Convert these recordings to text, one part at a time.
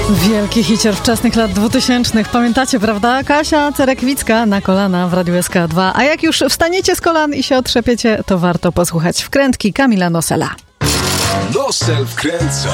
Wielki hicior wczesnych lat 2000. Pamiętacie, prawda? Kasia Cerekwicka na kolana w Radiu SK2. A jak już wstaniecie z kolan i się otrzepiecie, to warto posłuchać wkrętki Kamila Nosela. Nosel wkręca.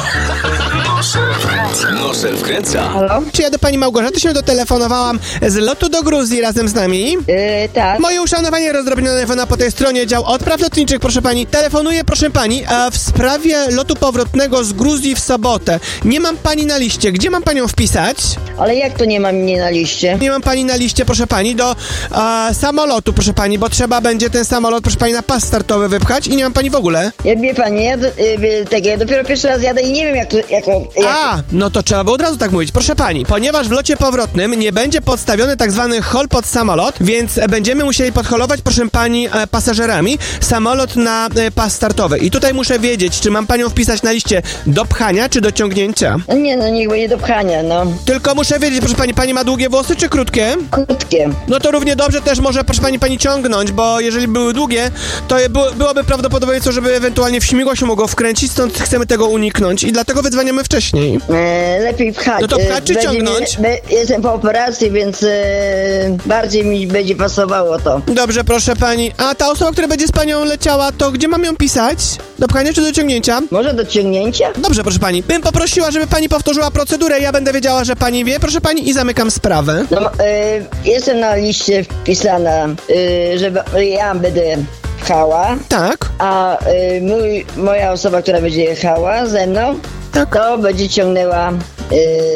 Nosel wkręca. Halo? Czy ja do pani Małgorzaty się dotelefonowałam z lotu do Gruzji razem z nami? Tak. Moje uszanowanie rozdrobnione telefona po tej stronie dział odpraw lotniczych, proszę pani. Telefonuję, proszę pani, w sprawie lotu powrotnego z Gruzji w sobotę. Nie mam pani na liście. Gdzie mam panią wpisać? Ale jak to nie ma mnie na liście? Nie mam pani na liście, proszę pani, do samolotu, proszę pani, bo trzeba będzie ten samolot, proszę pani, na pas startowy wypchać i nie mam pani w ogóle. Ja wie pani, ja dopiero pierwszy raz jadę i nie wiem jak to... No to trzeba było od razu tak mówić. Proszę pani, ponieważ w locie powrotnym nie będzie podstawiony tak zwany hol pod samolot, więc będziemy musieli podholować, proszę pani, pasażerami samolot na pas startowy. I tutaj muszę wiedzieć, czy mam panią wpisać na liście do pchania, czy do ciągnięcia. Nie, no niech będzie do pchania, no. Tylko muszę wiedzieć, proszę pani, pani ma długie włosy, czy krótkie? Krótkie. No to równie dobrze też może, proszę pani ciągnąć, bo jeżeli były długie, to byłoby prawdopodobieństwo, żeby ewentualnie w śmigło się mogło wkręcić, stąd chcemy tego uniknąć i dlatego wydzwaniamy wcześniej. Lepiej pchać. No to pchać czy ciągnąć? Jestem po operacji, więc bardziej mi będzie pasowało to. Dobrze, proszę pani. A ta osoba, która będzie z panią leciała, to gdzie mam ją pisać? Do pchania czy do ciągnięcia? Może do ciągnięcia? Dobrze, proszę pani. Bym poprosiła, żeby pani powtórzyła procedurę, ja będę wiedziała, że pani wie, proszę pani, i zamykam sprawę. No, jestem na liście wpisana, że ja będę pchała. Tak. A moja osoba, która będzie jechała ze mną, Tak. to będzie ciągnęła